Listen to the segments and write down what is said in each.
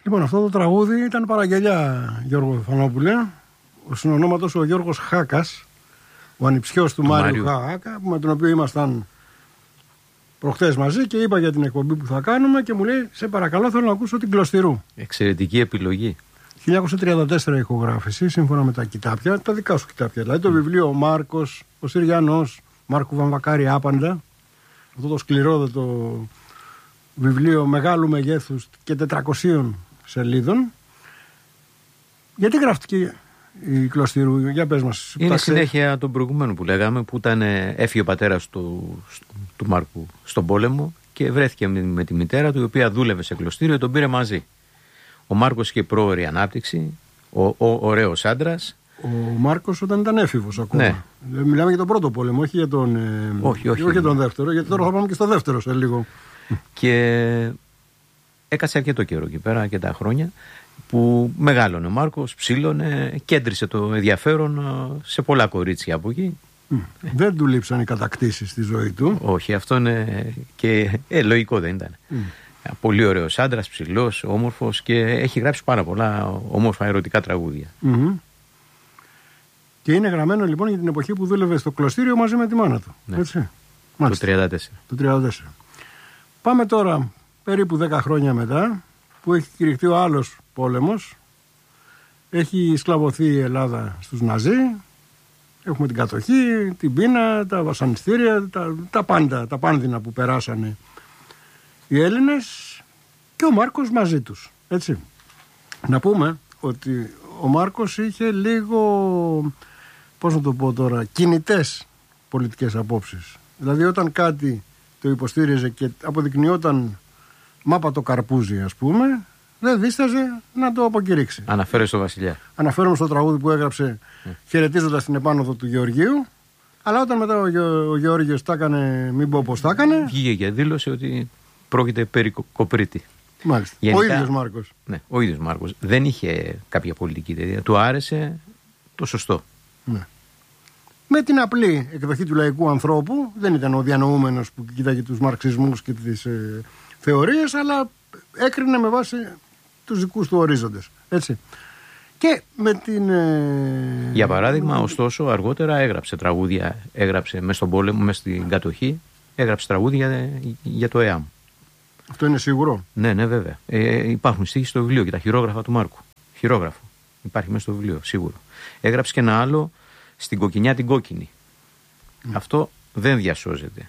Λοιπόν, αυτό το τραγούδι ήταν παραγγελιά, Γιώργο Φανόπουλε. Ο συνονόματος ο Γιώργος Χάκας, ο ανιψιός του Μάριου Χάκα, με τον οποίο ήμασταν προχτές μαζί και είπα για την εκπομπή που θα κάνουμε και μου λέει: σε παρακαλώ, θέλω να ακούσω την Κλωστηρού. Εξαιρετική επιλογή. 1934 ηχογράφηση, σύμφωνα με τα κοιτάπια, τα δικά σου κοιτάπια. Δηλαδή το βιβλίο Ο Μάρκος, ο Συριανός, Μάρκου Βαμβακάρη Άπαντα. Αυτό το σκληρόδετο βιβλίο μεγάλου μεγέθους και 400 σελίδων. Γιατί γράφτηκε η Κλωστηρού, για πες μας. Είναι συνέχεια των προηγουμένων που λέγαμε, που έφυγε ο πατέρας του Μάρκου στον πόλεμο και βρέθηκε με τη μητέρα του, η οποία δούλευε σε κλωστήριο, τον πήρε μαζί. Ο Μάρκος είχε πρόωρη ανάπτυξη, ωραίος άντρας. Ο Μάρκος όταν ήταν έφηβος ακόμα. Ναι. Μιλάμε για τον πρώτο πόλεμο, όχι για τον, όχι για τον δεύτερο, γιατί τώρα θα πάμε και στο δεύτερο σε λίγο. Και έκατσε αρκετό καιρό εκεί πέρα, αρκετά χρόνια, που μεγάλωνε ο Μάρκος, ψήλωνε, κέντρισε το ενδιαφέρον σε πολλά κορίτσια από εκεί. Δεν του λείψαν οι κατακτήσεις στη ζωή του. Όχι, αυτό είναι και λογικό δεν ήταν. Πολύ ωραίος άντρας, ψηλός, όμορφος και έχει γράψει πάρα πολλά όμορφα ερωτικά τραγούδια. Και είναι γραμμένο λοιπόν για την εποχή που δούλευε στο κλωστήριο μαζί με τη μάνα του. Ναι. Έτσι. Το 34. Πάμε τώρα περίπου 10 χρόνια μετά, που έχει κηρυχθεί ο άλλος πόλεμος. Έχει σκλαβωθεί η Ελλάδα στους Ναζί. Έχουμε την κατοχή, την πείνα, τα βασανιστήρια, τα πάντα, τα πάνδυνα που περάσανε οι Έλληνες και ο Μάρκος μαζί τους. Έτσι. Να πούμε ότι ο Μάρκος είχε λίγο, πώς να το πω τώρα, κινητές πολιτικές απόψεις. Δηλαδή όταν κάτι το υποστήριζε και αποδεικνυόταν μάπα το καρπούζι, ας πούμε, δεν δίσταζε να το αποκηρύξει. Αναφέρε στο Βασιλιά. Αναφέρομαι στο τραγούδι που έγραψε χαιρετίζοντας την επάνωδο του Γεωργίου. Αλλά όταν μετά ο Γεώργιος τα έκανε, μην πω πώς τα έκανε, βγήκε και δήλωσε ότι πρόκειται περί Κοπρίτη. Μάλιστα. Γενικά, ο ίδιος Μάρκος. Ναι, ο ίδιος Μάρκος. Δεν είχε κάποια πολιτική τέτοια. Του άρεσε το σωστό. Ναι. Με την απλή εκδοχή του λαϊκού ανθρώπου, δεν ήταν ο διανοούμενος που κοίταγε τους μαρξισμούς και τις θεωρίες, αλλά έκρινε με βάση τους δικούς του ορίζοντες. Έτσι. Και με την... Για παράδειγμα, ωστόσο, αργότερα έγραψε τραγούδια, έγραψε μες στον πόλεμο, μες στην κατοχή, έγραψε τραγούδια για το ΕΑΜ. Αυτό είναι σίγουρο. Ναι, βέβαια. Υπάρχουν στίχοι στο βιβλίο και τα χειρόγραφα του Μάρκου. Χειρόγραφο. Υπάρχει μέσα στο βιβλίο, σίγουρο. Έγραψε και ένα άλλο στην Κοκκινιά την Κόκκινη. Αυτό δεν διασώζεται.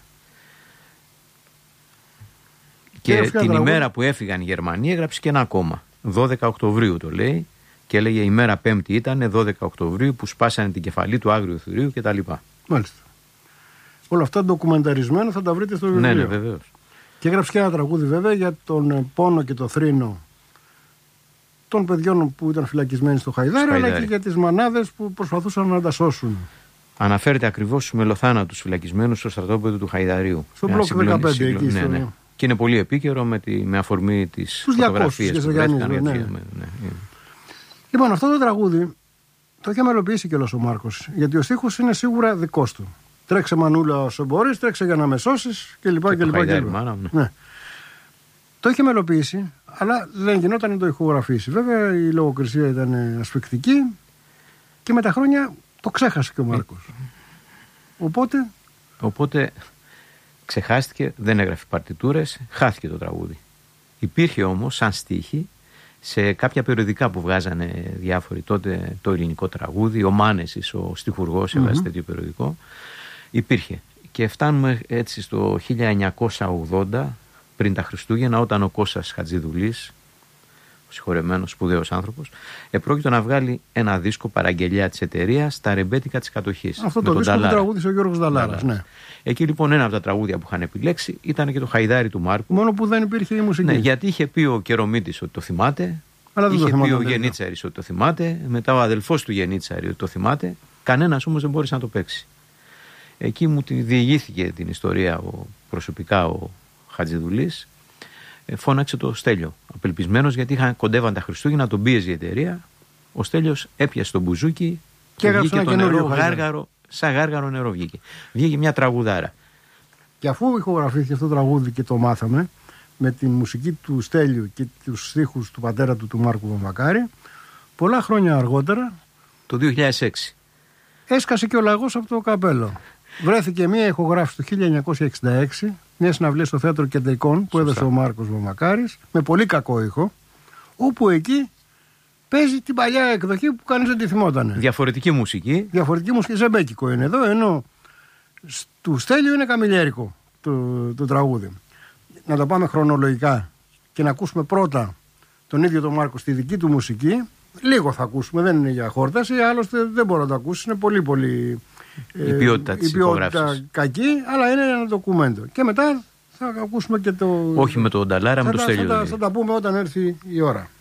Και την ημέρα που έφυγαν οι Γερμανοί έγραψε και ένα ακόμα. 12 Οκτωβρίου το λέει και έλεγε η μέρα Πέμπτη ήταν 12 Οκτωβρίου που σπάσανε την κεφαλή του Άγριου Θηρίου κτλ. Μάλιστα. Όλα αυτά ντοκουμενταρισμένα θα τα βρείτε στο βιβλίο. Ναι, βεβαίως. Και έγραψε και ένα τραγούδι βέβαια για τον πόνο και το θρήνο των παιδιών που ήταν φυλακισμένοι στο Χαϊδάρι, αλλά και για τις μανάδες που προσπαθούσαν να τα σώσουν. Αναφέρεται ακριβώς στους μελοθάνατους φυλακισμένους στο στρατόπεδο του Χαϊδαρίου. Στο μπλοκ 15 εκεί. Ναι. Και είναι πολύ επίκαιρο με αφορμή τις φωτογραφίες που βρέθηκαν. Λοιπόν, αυτό το τραγούδι το είχε μελοποιήσει κιόλας ο Μάρκος, γιατί ο στίχος είναι σίγουρα δικός του. Τρέξε μανούλα όσο μπορείς, τρέξε για να με σώσεις κλπ. Ναι. Το είχε μελοποιήσει, αλλά δεν γινόταν να το ηχογραφήσει. Βέβαια η λογοκρισία ήταν ασφικτική και με τα χρόνια το ξέχασε και ο Μάρκος. Οπότε ξεχάστηκε, δεν έγραφε παρτιτούρες, χάθηκε το τραγούδι. Υπήρχε όμως σαν στίχη σε κάποια περιοδικά που βγάζανε διάφοροι τότε, το ελληνικό τραγούδι, ο Μάνεσης, ο στιχουργός, έβγαζε τέτοιο περιοδικό. Υπήρχε. Και φτάνουμε έτσι στο 1980, πριν τα Χριστούγεννα, όταν ο Κώστας Χατζηδουλής, ο συγχωρεμένος σπουδαίος άνθρωπος, επρόκειτο να βγάλει ένα δίσκο παραγγελιά της εταιρείας, τα ρεμπέτικα της κατοχής. Αυτό το δίσκο που τραγούδισε ο Γιώργος Δαλάρας. Ναι. Εκεί λοιπόν ένα από τα τραγούδια που είχαν επιλέξει ήταν και το Χαϊδάρι του Μάρκου. Μόνο που δεν υπήρχε η μουσική. Ναι, γιατί είχε πει ο Κερομίτης ότι το θυμάται. Αλλά είχε πει ο Γενίτσαρης ότι το θυμάται. Μετά ο αδελφός του Γενίτσαρη ότι το θυμάται. Κανένας όμως δεν μπόρεσε να το παίξει. Εκεί μου διηγήθηκε την ιστορία προσωπικά ο Χατζηδουλής. Φώναξε το Στέλιο. Απελπισμένος γιατί κοντεύαν τα Χριστούγεννα, τον πίεζε η εταιρεία. Ο Στέλιος έπιασε τον μπουζούκι και βγήκε το νερό γάργαρο, σαν γάργαρο νερό βγήκε. Βγήκε μια τραγουδάρα. Και αφού ηχογραφήθηκε αυτό το τραγούδι και το μάθαμε, με τη μουσική του Στέλιου και τους στίχους του πατέρα του Μάρκου Βαμβακάρη. Πολλά χρόνια αργότερα, το 2006, έσκασε και ο λαγός από το καπέλο. Βρέθηκε μια ηχογράφηση το 1966, μια συναυλία στο Θέατρο Κεντρικών που έδωσε ο Μάρκος Βαμβακάρης, με πολύ κακό ήχο, όπου εκεί παίζει την παλιά εκδοχή που κανείς δεν τη θυμότανε. Διαφορετική μουσική. Διαφορετική μουσική, ζεμπέκικο είναι εδώ, ενώ του Στέλιου είναι καμιλιέρικο το τραγούδι. Να το πάμε χρονολογικά και να ακούσουμε πρώτα τον ίδιο τον Μάρκο στη δική του μουσική. Λίγο θα ακούσουμε, δεν είναι για χόρταση, άλλωστε δεν μπορώ να το ακούσει, είναι πολύ πολύ η ποιότητα της ηχογράφησης κακή, αλλά είναι ένα ντοκουμέντο. Και μετά θα ακούσουμε και το... Όχι με τον Νταλάρα, με το Στέλιο. Θα τα πούμε όταν έρθει η ώρα.